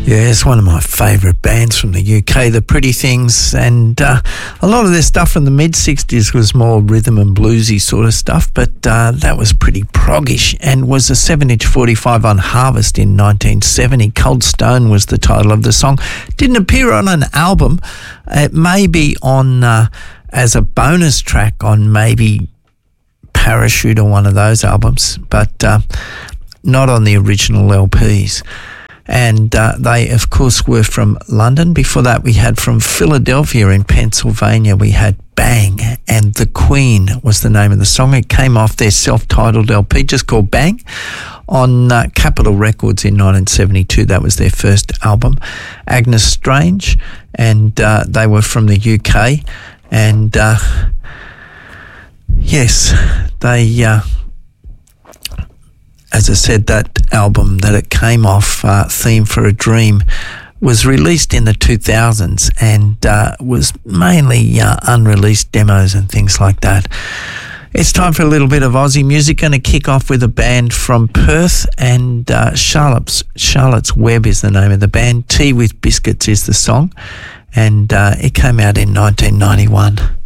Yeah, it's one of my favourite bands from the UK, The Pretty Things, and a lot of their stuff from the mid-60s was more rhythm and bluesy sort of stuff, but that was pretty proggish and was a 7-inch 45 on Harvest in 1970. Cold Stone was the title of the song. Didn't appear on an album. It may be on as a bonus track on maybe Parachute or one of those albums, but not on the original LPs. And they, of course, were from London. Before that, we had from Philadelphia in Pennsylvania, we had Bang, and The Queen was the name of the song. It came off their self-titled LP, just called Bang, on Capitol Records in 1972. That was their first album. Agnes Strange, and they were from the UK. And, yes, they... as I said, that album that it came off, Theme for a Dream, was released in the 2000s and was mainly unreleased demos and things like that. It's time for a little bit of Aussie music. Going to kick off with a band from Perth, and Charlotte's Web is the name of the band. Tea with Biscuits is the song, and it came out in 1991.